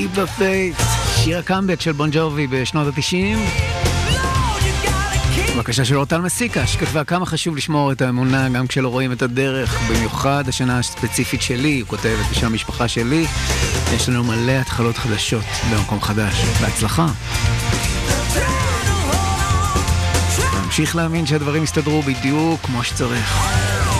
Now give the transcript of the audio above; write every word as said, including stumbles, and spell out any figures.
בפייס, שיר הקאמבק של בון ג'ובי בשנות ה-תשעים. בבקשה של אורטל מסיקה, שכתבה כמה חשוב לשמור את האמונה גם כשלא רואים את הדרך, במיוחד השנה הספציפית שלי, הוא כותב את בשם המשפחה שלי, יש לנו מלא התחלות חדשות במקום חדש. בהצלחה. נמשיך להאמין שהדברים יסתדרו בדיוק כמו שצריך.